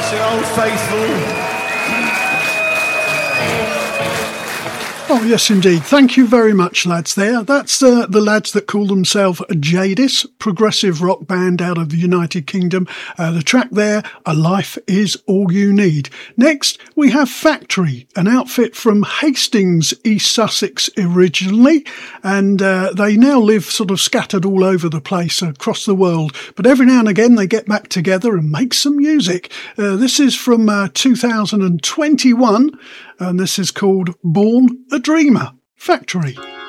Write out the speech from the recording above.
the Old Faithful. Oh, yes, indeed. Thank you very much, lads, there. That's the lads that call themselves Jadis, progressive rock band out of the United Kingdom. The track there, A Life Is All You Need. Next, we have Factory, an outfit from Hastings, East Sussex originally, and they now live sort of scattered all over the place across the world. But every now and again, they get back together and make some music. This is from 2021, and this is called Born a Dreamer. Factory.